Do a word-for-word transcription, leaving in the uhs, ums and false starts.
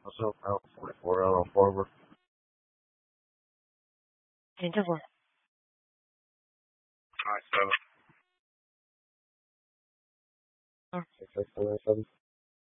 What's up, Al? forty-four L on forward. twenty-four. Alright, seven. Oh. Six, six, seven, seven.